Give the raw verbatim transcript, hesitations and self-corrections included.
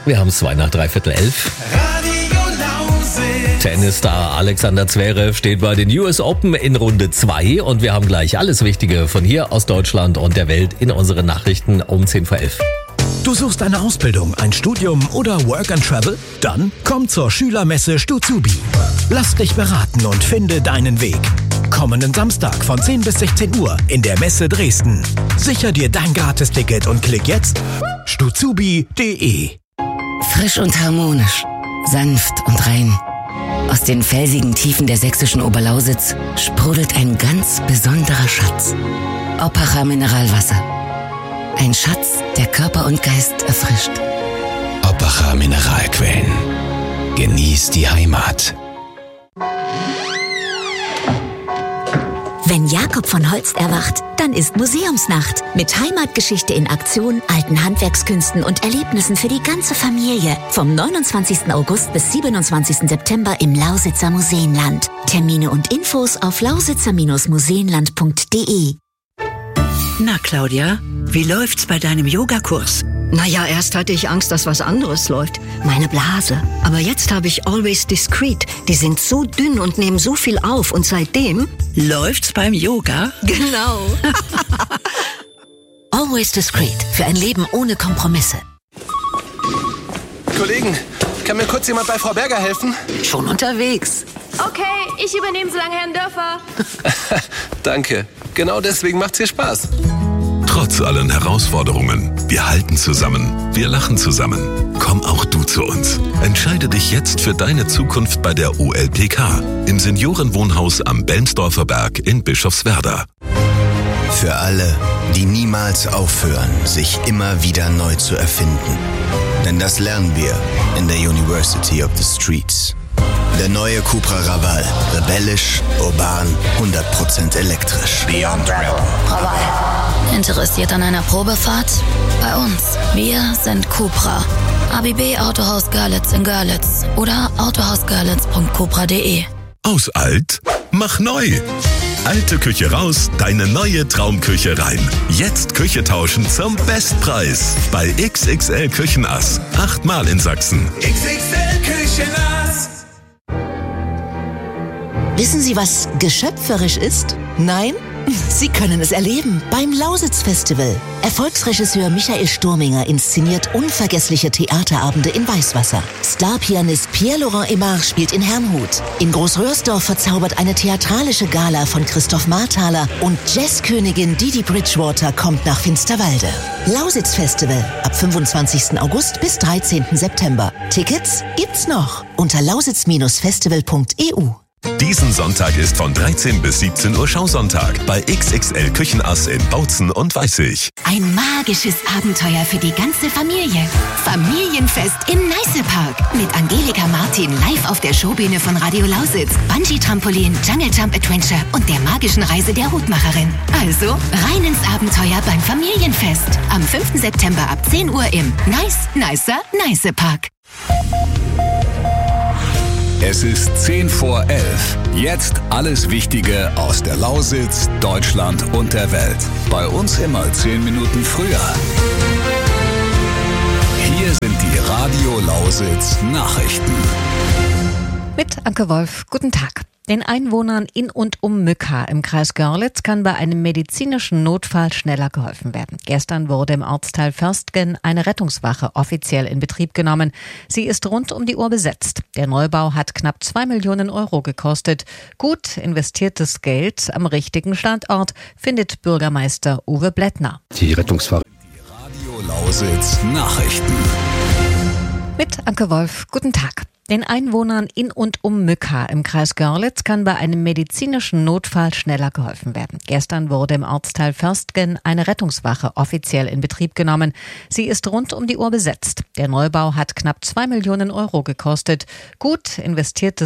Wir haben zwei nach dreiviertel elf. Tennisstar Alexander Zverev steht bei den U S Open in Runde zwei und wir haben gleich alles Wichtige von hier aus Deutschland und der Welt in unseren Nachrichten um zehn vor elf. Du suchst eine Ausbildung, ein Studium oder Work and Travel? Dann komm zur Schülermesse Stuzubi. Lass dich beraten und finde deinen Weg. Kommenden Samstag von zehn bis sechzehn Uhr in der Messe Dresden. Sicher dir dein Gratisticket und klick jetzt stuzubi punkt de. Frisch und harmonisch, sanft und rein. Aus den felsigen Tiefen der sächsischen Oberlausitz sprudelt ein ganz besonderer Schatz. Oppacher Mineralwasser. Ein Schatz, der Körper und Geist erfrischt. Oppacher Mineralquellen. Genieß die Heimat. Wenn Jakob von Holst erwacht, dann ist Museumsnacht. Mit Heimatgeschichte in Aktion, alten Handwerkskünsten und Erlebnissen für die ganze Familie. Vom neunundzwanzigsten August bis siebenundzwanzigsten September im Lausitzer Museenland. Termine und Infos auf lausitzer museenland punkt de. Na, Claudia, wie läuft's bei deinem Yogakurs? Naja, erst hatte ich Angst, dass was anderes läuft. Meine Blase. Aber jetzt habe ich Always Discreet. Die sind so dünn und nehmen so viel auf. Und seitdem... Läuft's beim Yoga? Genau. Always Discreet. Für ein Leben ohne Kompromisse. Kollegen, kann mir kurz jemand bei Frau Berger helfen? Schon unterwegs. Okay, ich übernehme so lange Herrn Dörfer. Danke. Genau deswegen macht's hier Spaß. Trotz allen Herausforderungen, wir halten zusammen, wir lachen zusammen. Komm auch du zu uns. Entscheide dich jetzt für deine Zukunft bei der O L P K im Seniorenwohnhaus am Bellmsdorfer Berg in Bischofswerda. Für alle, die niemals aufhören, sich immer wieder neu zu erfinden. Denn das lernen wir in der University of the Streets. Der neue Cupra Raval. Rebellisch, urban, hundert Prozent elektrisch. Beyond Rebel. Raval. Interessiert an einer Probefahrt? Bei uns. Wir sind Cupra. A B B Autohaus Görlitz in Görlitz oder autohausgörlitz punkt cupra punkt de. Aus alt, mach neu. Alte Küche raus, deine neue Traumküche rein. Jetzt Küche tauschen zum Bestpreis. Bei X X L Küchenass. Achtmal in Sachsen. X X L Küchenass. Wissen Sie, was geschöpferisch ist? Nein? Sie können es erleben beim Lausitz-Festival. Erfolgsregisseur Michael Sturminger inszeniert unvergessliche Theaterabende in Weißwasser. Starpianist Pierre-Laurent Aimard spielt in Herrnhut. In Großröhrsdorf verzaubert eine theatralische Gala von Christoph Marthaler und Jazzkönigin Didi Bridgewater kommt nach Finsterwalde. Lausitz-Festival ab fünfundzwanzigsten August bis dreizehnten September. Tickets gibt's noch unter lausitz Festival punkt e u. Diesen Sonntag ist von dreizehn bis siebzehn Uhr Schausonntag bei X X L Küchenass in Bautzen und Weißig. Ein magisches Abenteuer für die ganze Familie. Familienfest im Neiße-Park. Mit Angelika Martin live auf der Showbühne von Radio Lausitz. Bungee-Trampolin, Jungle Jump Adventure und der magischen Reise der Hutmacherin. Also rein ins Abenteuer beim Familienfest. Am fünften September ab zehn Uhr im Nice, Nicer, Neiße-Park. Es ist zehn vor elf. Jetzt alles Wichtige aus der Lausitz, Deutschland und der Welt. Bei uns immer zehn Minuten früher. Hier sind die Radio Lausitz Nachrichten. Mit Anke Wolf, guten Tag. Den Einwohnern in und um Mücka im Kreis Görlitz kann bei einem medizinischen Notfall schneller geholfen werden. Gestern wurde im Ortsteil Förstgen eine Rettungswache offiziell in Betrieb genommen. Sie ist rund um die Uhr besetzt. Der Neubau hat knapp zwei Millionen Euro gekostet. Gut investiertes Geld am richtigen Standort, findet Bürgermeister Uwe Blättner. Die Rettungswache. Die Radio Lausitz Nachrichten. Mit Anke Wolf, guten Tag. Den Einwohnern in und um Mücka im Kreis Görlitz kann bei einem medizinischen Notfall schneller geholfen werden. Gestern wurde im Ortsteil Förstgen eine Rettungswache offiziell in Betrieb genommen. Sie ist rund um die Uhr besetzt. Der Neubau hat knapp zwei Millionen Euro gekostet. Gut investiertes